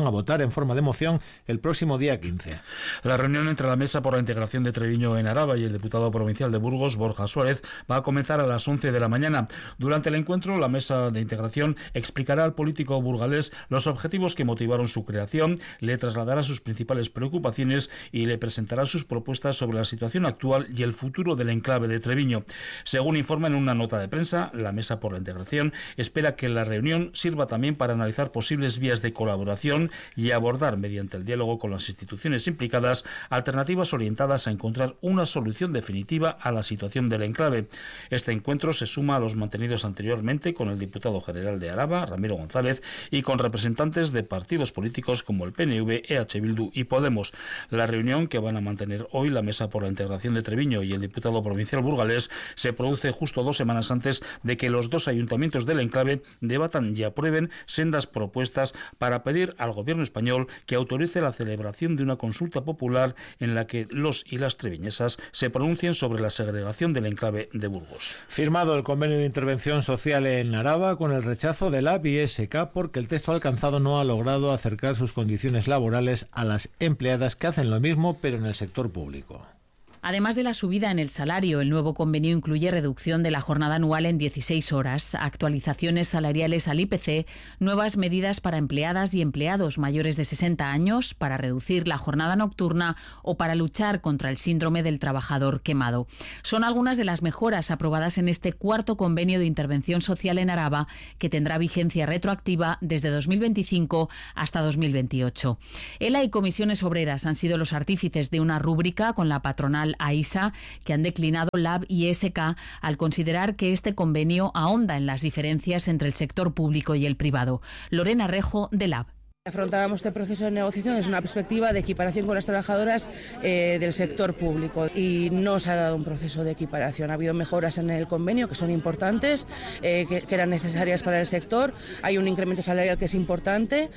a votar en forma de moción el próximo día 15. La reunión entre la Mesa por la Integración de Treviño en Araba y el diputado provincial de Burgos, Borja Suárez, va a comenzar a las 11 de la mañana. Durante el encuentro, la Mesa de Integración explicará al político burgalés los objetivos que motivaron su creación, le trasladará sus principales preocupaciones y le presentará sus propuestas sobre la situación actual y el futuro del enclave de Treviño. Según informa en una nota de prensa, la Mesa por la Integración espera que la reunión sirva también para analizar posibles vías de colaboración y abordar, mediante el diálogo con las instituciones implicadas, alternativas orientadas a encontrar una solución definitiva a la situación del enclave. Este encuentro se suma a los mantenidos anteriormente con el diputado general de Araba, Ramiro González, y con representantes de partidos políticos como el PNV, EH Bildu y Podemos. La reunión que van a mantener hoy la Mesa por la Integración de Treviño y el diputado provincial burgalés se produce justo 2 semanas antes de que los dos ayuntamientos del enclave debatan y aprueben sendas propuestas para pedir al gobierno español que autorice la celebración de una consulta popular en la que los y las treviñesas se pronuncien sobre la segregación del enclave de Burgos. Firmado el convenio de intervención social en Araba con el rechazo de LAB y ESK porque el texto alcanzado no ha logrado acercar sus condiciones laborales a las empleadas que hacen lo mismo pero en el sector público. Además de la subida en el salario, el nuevo convenio incluye reducción de la jornada anual en 16 horas, actualizaciones salariales al IPC, nuevas medidas para empleadas y empleados mayores de 60 años para reducir la jornada nocturna o para luchar contra el síndrome del trabajador quemado. Son algunas de las mejoras aprobadas en este cuarto convenio de intervención social en Araba, que tendrá vigencia retroactiva desde 2025 hasta 2028. ELA y comisiones obreras han sido los artífices de una rúbrica con la patronal AISA, que han declinado LAB y ESK al considerar que este convenio ahonda en las diferencias entre el sector público y el privado. Lorena Rejo, de LAB. Afrontábamos este proceso de negociación desde una perspectiva de equiparación con las trabajadoras del sector público y no se ha dado un proceso de equiparación. Ha habido mejoras en el convenio que son importantes, que eran necesarias para el sector. Hay un incremento salarial que es importante,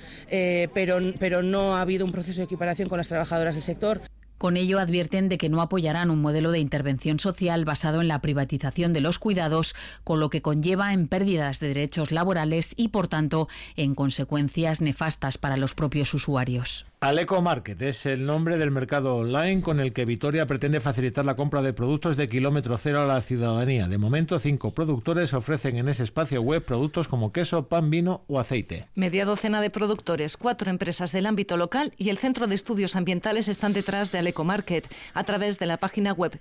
pero no ha habido un proceso de equiparación con las trabajadoras del sector. Con ello advierten de que no apoyarán un modelo de intervención social basado en la privatización de los cuidados, con lo que conlleva en pérdidas de derechos laborales y, por tanto, en consecuencias nefastas para los propios usuarios. Aleco Market es el nombre del mercado online con el que Vitoria pretende facilitar la compra de productos de kilómetro cero a la ciudadanía. De momento, 5 productores ofrecen en ese espacio web productos como queso, pan, vino o aceite. Media docena de productores, 4 empresas del ámbito local y el Centro de Estudios Ambientales están detrás de Aleco Market. A través de la página web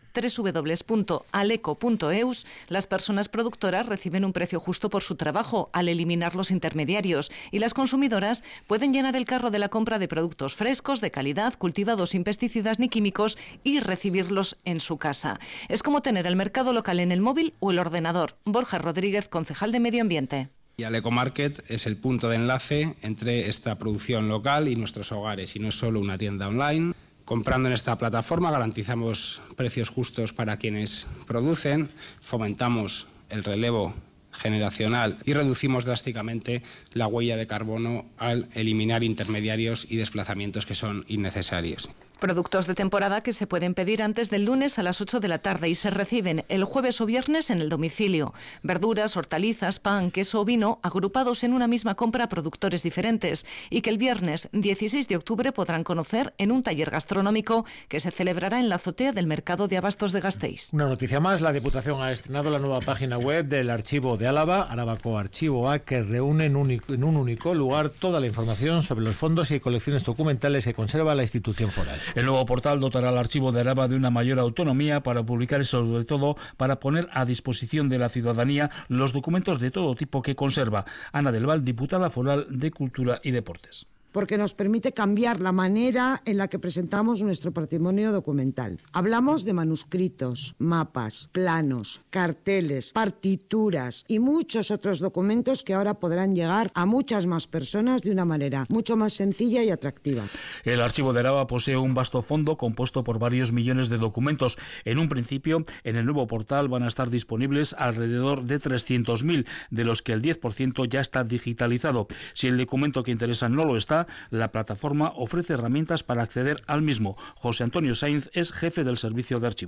www.aleco.eus, las personas productoras reciben un precio justo por su trabajo al eliminar los intermediarios y las consumidoras pueden llenar el carro de la compra de productos frescos, de calidad, cultivados sin pesticidas ni químicos y recibirlos en su casa. Es como tener el mercado local en el móvil o el ordenador. Borja Rodríguez, concejal de Medio Ambiente. Y Aleco Market es el punto de enlace entre esta producción local y nuestros hogares, y no es solo una tienda online. Comprando en esta plataforma garantizamos precios justos para quienes producen, fomentamos el relevo generacional y reducimos drásticamente la huella de carbono al eliminar intermediarios y desplazamientos que son innecesarios. Productos de temporada que se pueden pedir antes del lunes a las 8 de la tarde y se reciben el jueves o viernes en el domicilio. Verduras, hortalizas, pan, queso o vino agrupados en una misma compra a productores diferentes y que el viernes 16 de octubre podrán conocer en un taller gastronómico que se celebrará en la azotea del Mercado de Abastos de Gasteiz. Una noticia más, la Diputación ha estrenado la nueva página web del Archivo de Álava, Arabaco Archivo A, que reúne en un único lugar toda la información sobre los fondos y colecciones documentales que conserva la institución foral. El nuevo portal dotará al Archivo de Araba de una mayor autonomía para publicar y, sobre todo, para poner a disposición de la ciudadanía los documentos de todo tipo que conserva. Ana del Val, diputada foral de Cultura y Deportes. Porque nos permite cambiar la manera en la que presentamos nuestro patrimonio documental. Hablamos de manuscritos, mapas, planos, carteles, partituras y muchos otros documentos que ahora podrán llegar a muchas más personas de una manera mucho más sencilla y atractiva. El Archivo de Araba posee un vasto fondo compuesto por varios millones de documentos. En un principio, en el nuevo portal van a estar disponibles alrededor de 300.000, de los que el 10% ya está digitalizado. Si el documento que interesa no lo está, la plataforma ofrece herramientas para acceder al mismo. José Antonio Sainz es jefe del servicio de archivo.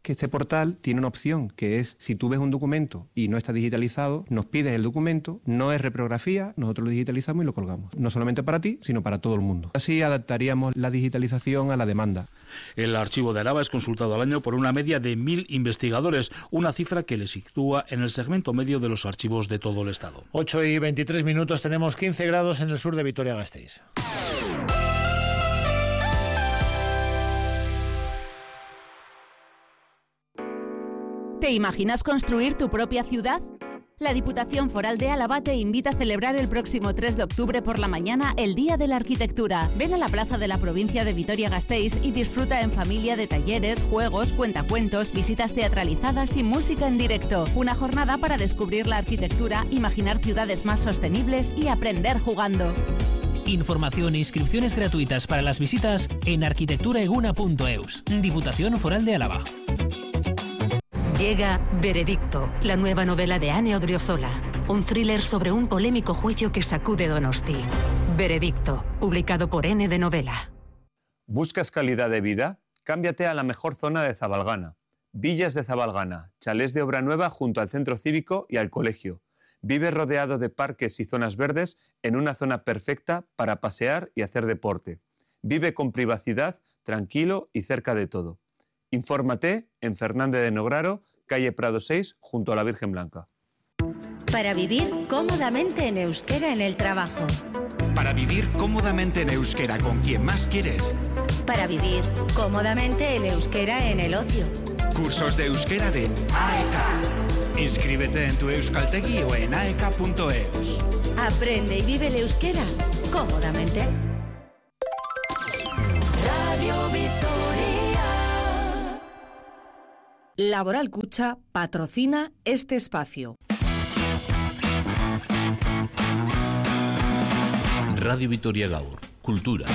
que este portal tiene una opción, que es, si tú ves un documento y no está digitalizado, nos pides el documento, no es reprografía, nosotros lo digitalizamos y lo colgamos. No solamente para ti, sino para todo el mundo. Así adaptaríamos la digitalización a la demanda. El archivo de Araba es consultado al año por una media de 1.000 investigadores, una cifra que le sitúa en el segmento medio de los archivos de todo el Estado. 8:23, tenemos 15 grados en el sur de Vitoria-Gasteiz. ¿Te imaginas construir tu propia ciudad? La Diputación Foral de Álava te invita a celebrar el próximo 3 de octubre por la mañana el Día de la Arquitectura. Ven a la plaza de la provincia de Vitoria-Gasteiz y disfruta en familia de talleres, juegos, cuentacuentos, visitas teatralizadas y música en directo. Una jornada para descubrir la arquitectura, imaginar ciudades más sostenibles y aprender jugando. Información e inscripciones gratuitas para las visitas en arquitecturaeguna.eus. Diputación Foral de Álava. Llega Veredicto, la nueva novela de Ane Odriozola. Un thriller sobre un polémico juicio que sacude Donosti. Veredicto, publicado por N de Novela. ¿Buscas calidad de vida? Cámbiate a la mejor zona de Zabalgana. Villas de Zabalgana, chalés de obra nueva junto al centro cívico y al colegio. Vive rodeado de parques y zonas verdes en una zona perfecta para pasear y hacer deporte. Vive con privacidad, tranquilo y cerca de todo. Infórmate en Fernández de Nograro, calle Prado 6, junto a la Virgen Blanca. Para vivir cómodamente en euskera en el trabajo. Para vivir cómodamente en euskera con quien más quieres. Para vivir cómodamente en euskera en el ocio. Cursos de euskera de AEK. Inscríbete en tu euskaltegi o en aek.eus. Aprende y vive el euskera cómodamente. Radio Victoria. Laboral Cucha patrocina este espacio. Radio Vitoria Gaur, Cultura.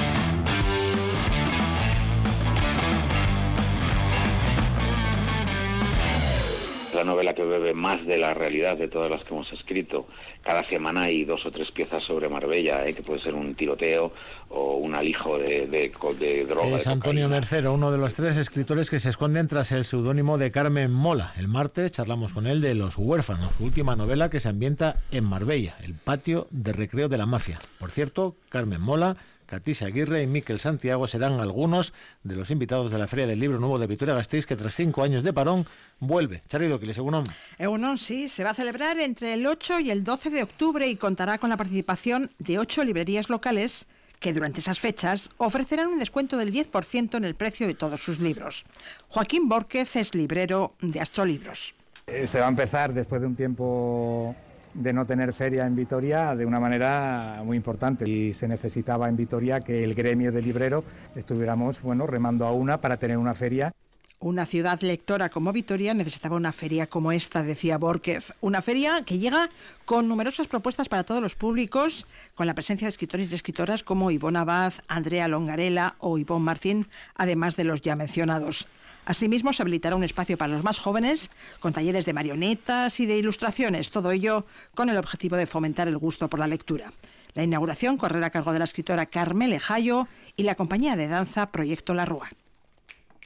La novela que bebe más de la realidad de todas las que hemos escrito. Cada semana hay 2 o 3 piezas sobre Marbella, que puede ser un tiroteo o un alijo de droga. Es Antonio Mercero, uno de los 3 escritores que se esconden tras el seudónimo de Carmen Mola. El martes charlamos con él de Los Huérfanos, su última novela que se ambienta en Marbella, el patio de recreo de la mafia. Por cierto, Carmen Mola, Katisa Aguirre y Miquel Santiago serán algunos de los invitados de la Feria del Libro Nuevo de Vitoria-Gasteiz, que tras 5 años de parón vuelve. Charido, que le Egunon. Egunon, sí, se va a celebrar entre el 8 y el 12 de octubre y contará con la participación de 8 librerías locales que durante esas fechas ofrecerán un descuento del 10% en el precio de todos sus libros. Joaquín Bórquez es librero de Astrolibros. Se va a empezar después de un tiempo de no tener feria en Vitoria de una manera muy importante, y se necesitaba en Vitoria que el gremio de libreros estuviéramos remando a una para tener una feria. Una ciudad lectora como Vitoria necesitaba una feria como esta, decía Bórquez. Una feria que llega con numerosas propuestas para todos los públicos, con la presencia de escritores y escritoras como Ivonne Abad, Andrea Longarela o Ivonne Martín, además de los ya mencionados. Asimismo, se habilitará un espacio para los más jóvenes, con talleres de marionetas y de ilustraciones, todo ello con el objetivo de fomentar el gusto por la lectura. La inauguración correrá a cargo de la escritora Carmele Jayo y la compañía de danza Proyecto La Rúa.